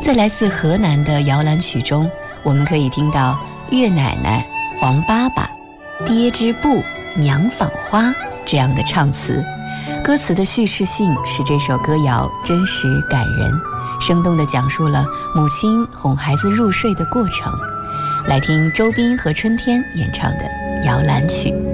在来自河南的摇篮曲中，我们可以听到岳奶奶、黄爸爸、爹织布、娘纺花这样的唱词。歌词的叙事性使这首歌谣真实感人，生动地讲述了母亲哄孩子入睡的过程。来听周斌和春天演唱的摇篮曲。